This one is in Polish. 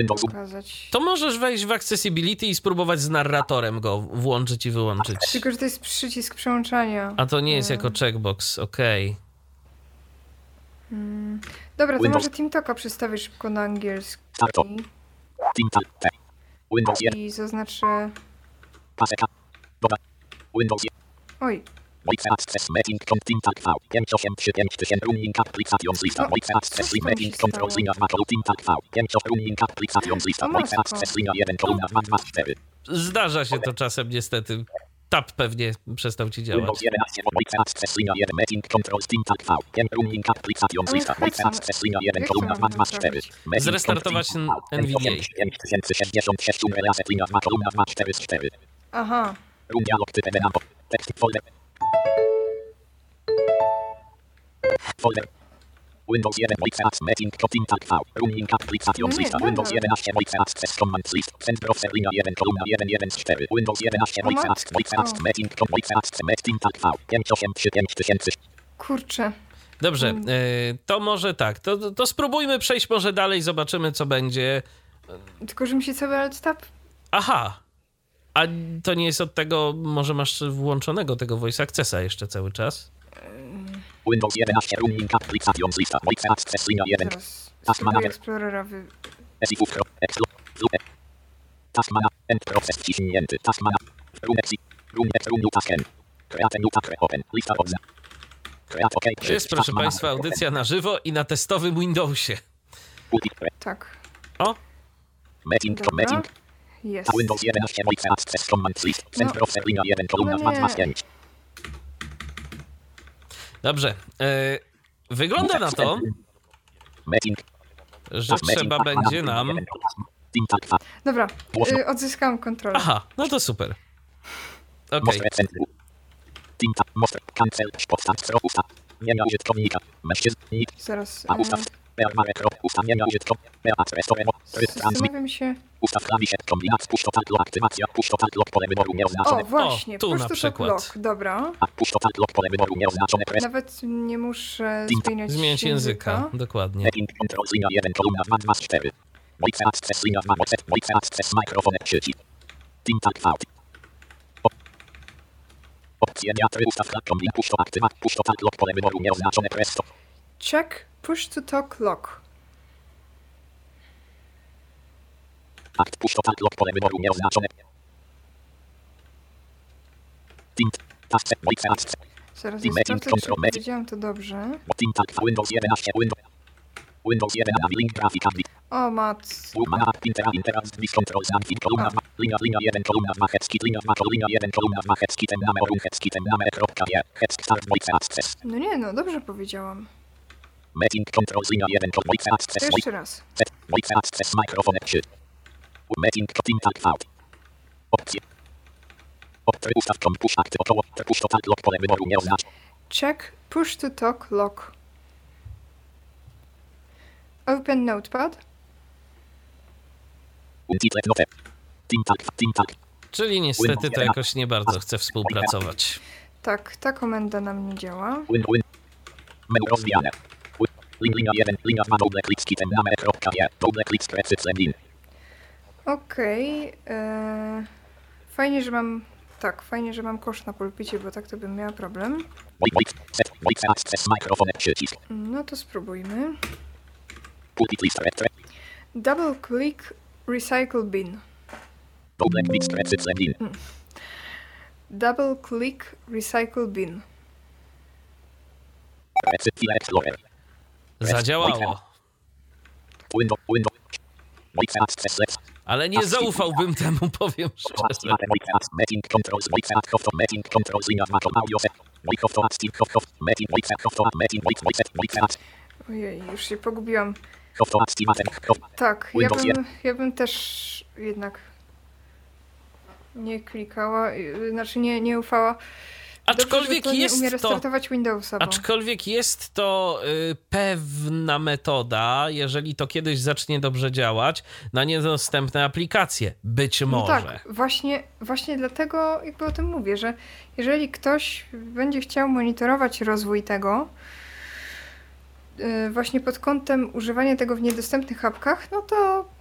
pokazać. To możesz wejść w Accessibility i spróbować z narratorem go włączyć i wyłączyć. Tylko, że to jest przycisk przełączania. A to nie jest jako checkbox, okej. Dobra, to może TeamTalka przestawię szybko na angielski. I zaznaczę... Oj. Zdarza się to czasem niestety. Tab pewnie przestał ci działać. Zrestartować NVDA. Aha. Folder. Windows 11 Voice Meeting Contact V. Running Applications lista. Windows 11 Voice Access Commands list. Send browser linia 1 kolumna 114. Windows 11 Voice Access Meeting Voice Access Meeting V. 5835 Kurczę. Dobrze, to może tak. To spróbujmy przejść może dalej, zobaczymy co będzie. Tylko, że mi się cały alt-tab... Aha. A to nie jest od tego, może masz włączonego tego Voice Accessa jeszcze cały czas? Windows 11 Running Applications lista. Voice Access linia 1. Spróbuję Explorera Taskmana. End proces wciśnięty. Taskmana. Run tasken. Create new task open. Lista od To jest, proszę Państwa, audycja na żywo i na testowym Windowsie. Tak. O! Meeting. Jest. Windows 11 Voice Access Commands list. Send browser linia 1 kolumna 225. Dobrze. Wygląda na to, że trzeba będzie nam... Dobra, odzyskałam kontrolę. Aha, no to super. Okej. Zaraz. Zastanawiam się... Ustaw klawisze, kombinacja, push to tag, aktywacja, push to tag, pole wyboru nieoznaczone. O, właśnie, tu push na to przykład. talk, dobra. Push to tag, pole wyboru nieoznaczone. Nawet nie muszę zmieniać języka. Dokładnie. Control linia 1, kolumna 224. Voice access linia 2, voice access mikrofon sieci. TeamTalk V. Opcje diatry, ustaw kombinacja, push to aktywacja, push to tag, pole wyboru nieoznaczone, presto. Check, push to talk lock. Akt push to tag, pole wyboru nieoznaczone. Zaraz ja sprawdzę, czy powiedziałam to dobrze. Windows 11, Windows 11, link grafika. O, mat. Control linia 1, kolumna 2, headskit, linia 2, linia 1, kolumna 2, headskitem, numer, headskitem, numer, headsk, start, voice access. No nie, no dobrze powiedziałam. Meeting, control linia 1, voice access. Jeszcze raz. Voice access, mikrofon, Meeting, TeamTalk V. Opcje. Ustaw push akty około, push to tag, pole wyboru nieoznaczone. Check, push to talk lock. Open Notepad. TeamTalk. Czyli niestety to jakoś nie bardzo chce współpracować. Tak, ta komenda nam nie działa. Menu rozwijane. Linia 1, linia 2, double click skitem, numer.g, double click precyzem in. Okej. Fajnie, że mam... Tak, fajnie, że mam kosz na pulpicie, bo tak to bym miała problem. Voice access, mikrofon, przycisk. No to spróbujmy. Pulpit list, Double click recycle bin. double click precyzem in. Double click recycle bin. File Explorer. Zadziałało. Windows. Voice access, Ale nie zaufałbym temu, powiem szczerze. Meeting controls, voice access, meeting controls, linia 2, audio set. Meeting voice access. Ojej, już się pogubiłam. Tak, Tak, ja bym też jednak nie klikała, znaczy nie ufała. Aczkolwiek Dobrze, że jest nie umie to... restartować Windowsa. Bo... Aczkolwiek jest to pewna metoda, jeżeli to kiedyś zacznie dobrze działać, na niedostępne aplikacje. Być może. No tak, właśnie dlatego jakby o tym mówię, że jeżeli ktoś będzie chciał monitorować rozwój tego, właśnie pod kątem używania tego w niedostępnych apkach, no to